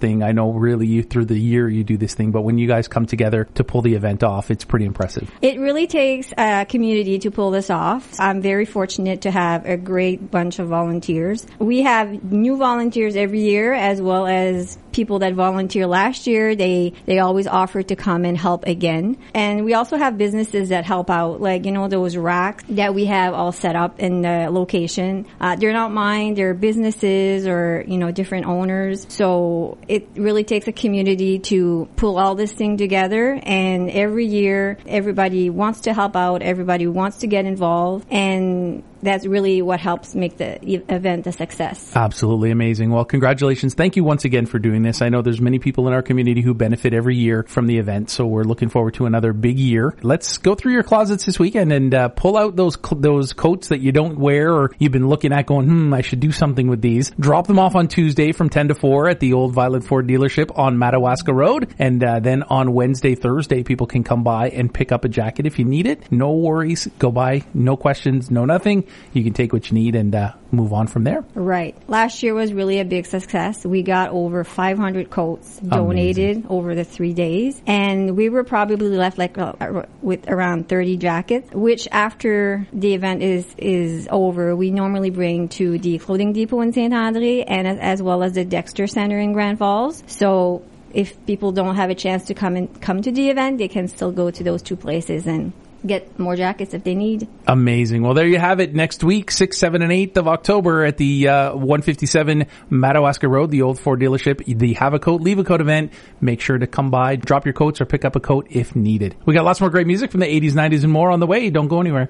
thing. I know really through the year you do this thing, but when you guys come together to pull the event off, it's pretty impressive. It really takes a community to pull this off. I'm very fortunate to have a great bunch of volunteers. We have new volunteers every year, as well as people that volunteer last year. They always offer to come and help again. And we also have businesses that help out, like, those racks that we have all set up in the location. They're not mine, they're businesses or, different owners. So it really takes a community to pull all this thing together. And every year, everybody wants to help out, everybody wants to get involved. And that's really what helps make the event a success. Absolutely amazing. Well, congratulations. Thank you once again for doing this. I know there's many people in our community who benefit every year from the event, so we're looking forward to another big year. Let's go through your closets this weekend and pull out those coats that you don't wear or you've been looking at going, I should do something with these. Drop them off on Tuesday from 10 to 4 at the old Violet Ford dealership on Madawaska Road. And then on Wednesday, Thursday, people can come by and pick up a jacket if you need it. No worries. Go by. No questions. No nothing. You can take what you need and move on from there. Right. Last year was really a big success. We got over 500 coats donated over the 3 days, and we were probably left with around 30 jackets, which after the event is over, we normally bring to the Clothing Depot in St. Andre and as well as the Dexter Center in Grand Falls. So if people don't have a chance to come to the event, they can still go to those two places and get more jackets if they need. Amazing. Well, there you have it. Next week, 6th, 7th, and 8th of October at the 157 Madawaska Road, the old Ford dealership, the Have a Coat, Leave a Coat event. Make sure to come by, drop your coats, or pick up a coat if needed. We got lots more great music from the 80s, 90s, and more on the way. Don't go anywhere.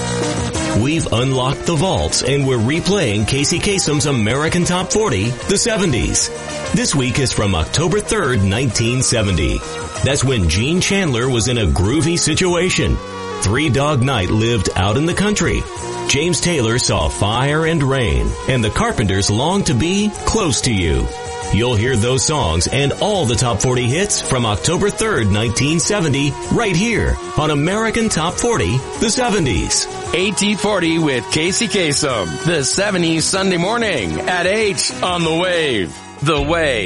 We've unlocked the vaults and we're replaying Casey Kasem's American Top 40, the 70s. This week is from October 3rd, 1970. That's when Gene Chandler was in a groovy situation. Three Dog Night lived out in the country. James Taylor saw Fire and Rain, and the Carpenters longed to be close to you. You'll hear those songs and all the top 40 hits from October 3rd, 1970, right here on American Top 40, the 70s. AT40 with Casey Kasem, the 70s Sunday morning at 8 on The Wave. The Wave.